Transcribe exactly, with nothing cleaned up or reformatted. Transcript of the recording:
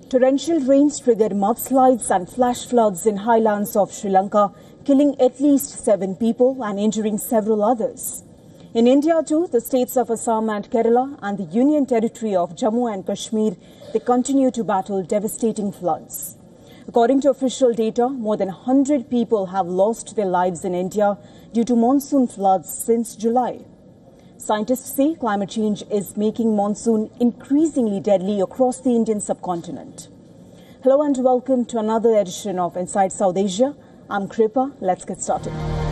Torrential rains triggered mudslides and flash floods in highlands of Sri Lanka, killing at least seven people and injuring several others. In India too, the states of Assam and Kerala and the Union Territory of Jammu and Kashmir, they continue to battle devastating floods. According to official data, more than one hundred people have lost their lives in India due to monsoon floods since July. Scientists say climate change is making monsoon increasingly deadly across the Indian subcontinent. Hello and welcome to another edition of Inside South Asia. I'm Kripa. Let's get started.